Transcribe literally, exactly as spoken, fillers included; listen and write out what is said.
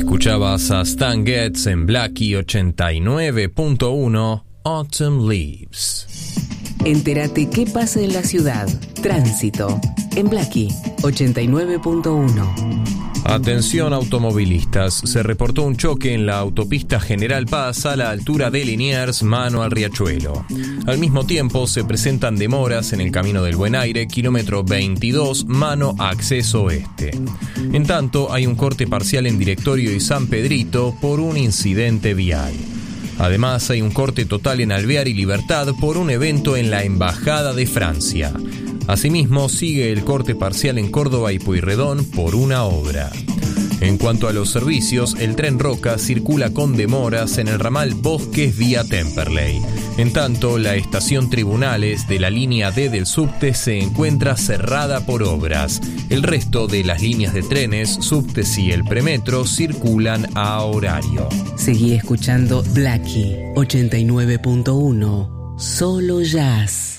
Escuchabas a Stan Getz en Blackie ochenta y nueve punto uno, Autumn Leaves. Entérate qué pasa en la ciudad. Tránsito en Blackie ochenta y nueve punto uno. Atención automovilistas, se reportó un choque en la autopista General Paz a la altura de Liniers, mano al Riachuelo. Al mismo tiempo se presentan demoras en el Camino del Buen Aire, kilómetro veintidós, mano a acceso oeste. En tanto, hay un corte parcial en Directorio y San Pedrito por un incidente vial. Además, hay un corte total en Alvear y Libertad por un evento en la Embajada de Francia. Asimismo, sigue el corte parcial en Córdoba y Pueyrredón por una obra. En cuanto a los servicios, el tren Roca circula con demoras en el ramal Bosques vía Temperley. En tanto, la estación Tribunales de la línea D del subte se encuentra cerrada por obras. El resto de las líneas de trenes, subtes y el premetro circulan a horario. Seguí escuchando Blackie ochenta y nueve punto uno, solo jazz.